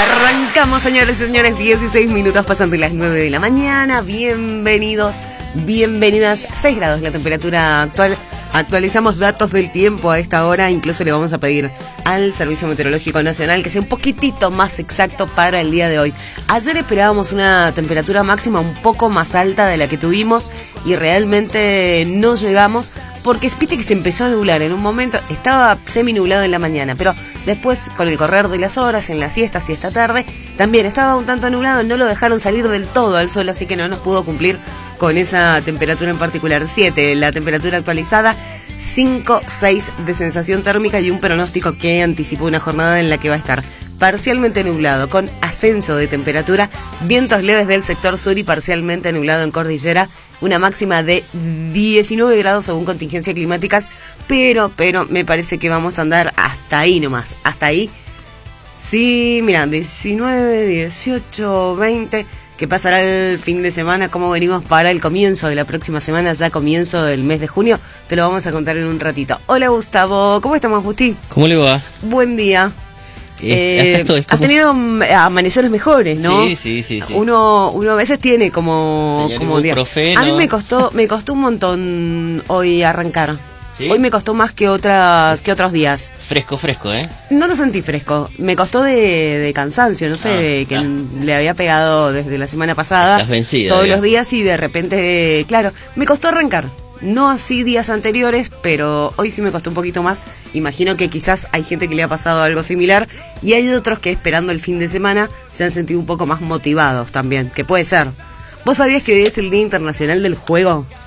Arrancamos, señores y señores, 16 minutos pasando las 9 de la mañana. Bienvenidos, bienvenidas. 6 grados la temperatura actual. Actualizamos datos del tiempo a esta hora. Incluso le vamos a pedir al Servicio Meteorológico Nacional que sea un poquitito más exacto para el día de hoy. Ayer esperábamos una temperatura máxima un poco más alta de la que tuvimos y realmente no llegamos porque viste que se empezó a nublar. En un momento estaba semi-nublado en la mañana, pero después con el correr de las horas, en las siestas y esta tarde, también estaba un tanto nublado. No lo dejaron salir del todo al sol, así que no nos pudo cumplir con esa temperatura en particular. 7 la temperatura actualizada, 5, 6 de sensación térmica y un pronóstico que anticipa una jornada en la que va a estar parcialmente nublado con ascenso de temperatura, vientos leves del sector sur y parcialmente nublado en cordillera, una máxima de 19 grados según contingencias climáticas, pero me parece que vamos a andar hasta ahí nomás, hasta ahí. Sí, mira, 19, 18, 20... ¿Qué pasará el fin de semana? ¿Cómo venimos para el comienzo de la próxima semana? Ya comienzo del mes de junio. Te lo vamos a contar en un ratito. Hola, Gustavo. ¿Cómo estamos, Gusti? ¿Cómo le va? Buen día. Has tenido amaneceres mejores, ¿no? Sí. Uno a veces tiene como día. Profeno. A mí me costó un montón hoy arrancar. ¿Sí? Hoy me costó más que otros días. Fresco, ¿eh? No lo sentí fresco. Me costó de cansancio, no sé, que le había pegado desde la semana pasada. Estás vencida. Todos los días y de repente, claro, me costó arrancar. No así días anteriores, pero hoy sí me costó un poquito más. Imagino que quizás hay gente que le ha pasado algo similar y hay otros que esperando el fin de semana se han sentido un poco más motivados también, que puede ser. ¿Vos sabías que hoy es el Día Internacional del Juego?